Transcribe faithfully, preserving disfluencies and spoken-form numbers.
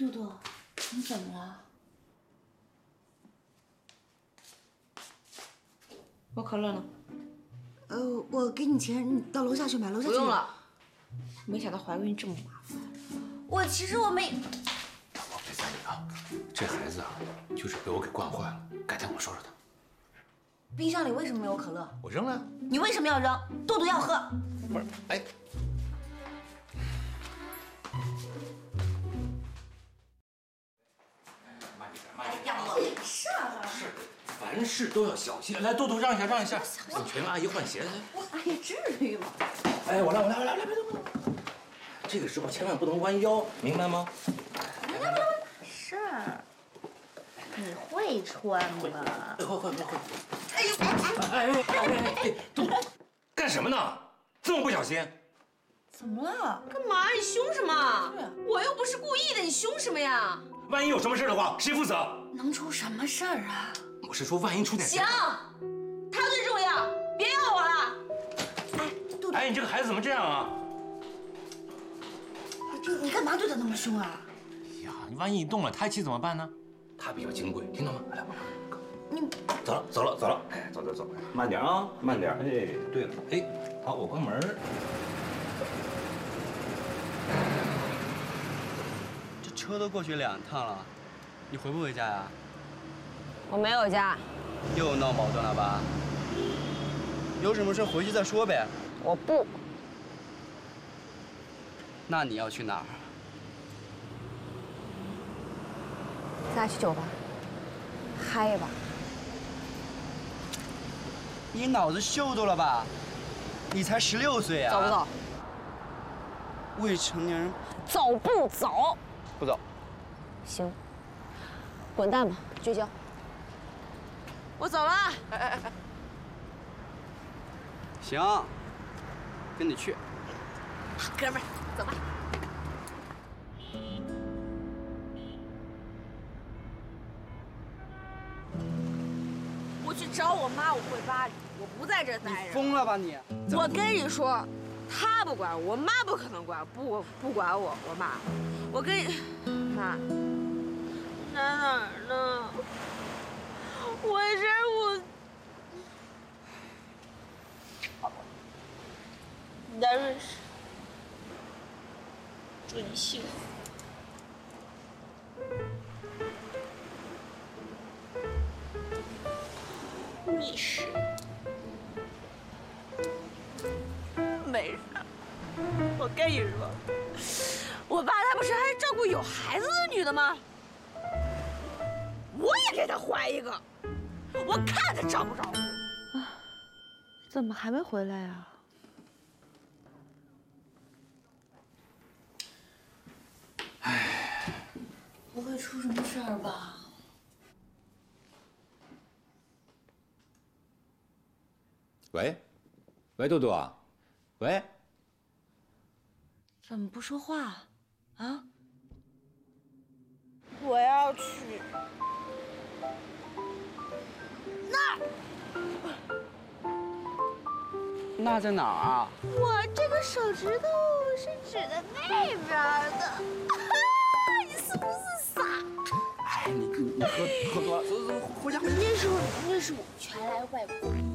豆豆，你怎么了？我可乐呢？ 呃，我给你钱，你到楼下去买。楼下去不用了。没想到怀孕这么麻烦。我其实我没。 我别在意啊，这孩子啊，就是被我给惯坏了。改天我收拾他。 冰箱里为什么没有可乐？ 我扔了。 你为什么要扔？豆豆要喝。 不是，哎。 是啊， 是，凡事都要小心。来，豆豆让一下，让一下，让全员阿姨换鞋。 哎呀，至于吗？ 哎，我来，我来，我来，来，别动，别动。这个时候千万不能弯腰，明白吗？ 来来来，是。你会穿吗？ 会会会会。哎呦！哎哎哎哎哎！豆豆，干什么呢？这么不小心？ 怎么了？ 干嘛？你凶什么？我又不是故意的，你凶什么呀？ 万一有什么事的话，谁负责？ 能出什么事儿啊？ 我是说，万一出点事。 行，他最重要，别要我了。 哎，豆豆， 哎，你这个孩子怎么这样啊？ 你你干嘛对他那么凶啊？ 哎呀，你万一你动了胎气怎么办呢？他比较金贵，听到吗？来， 你走了，走了，走了。哎，走走走，慢点啊，慢点。哎，对了，哎，好，我关门。 车都过去两趟了，你回不回家呀？ 我没有家。 又闹矛盾了吧？有什么事回去再说呗。 我不。 那你要去哪儿？ 咱俩去酒吧，嗨吧。 你脑子秀逗了吧？你才十六岁啊！ 走不走？ 未成年人。 走不走？ 不走， 行，滚蛋吧，绝交。我走了。哎哎哎， 行，跟你去。 哥们儿，走吧。我去找我妈，我回巴黎，我不在这儿待着。 你疯了吧你？ 我跟你说，他不管我，我妈不可能管，不不管我，我妈。 我跟你妈在哪儿呢？我是我，你在瑞士，祝你幸福。你是没事，我跟你说。 我爸他不是还照顾有孩子的女的吗？我也给他怀一个，我看他照不照顾。啊，怎么还没回来呀？ 哎，不会出什么事儿吧？ 喂，喂，豆豆啊，喂， 怎么不说话？ 啊！ 我要去那儿。 那在哪儿啊？ 我这个手指头是指的那边的。你是不是傻？ 哎，你你你喝喝多了，走走走，回家回家。 那是我，那是我全来外公。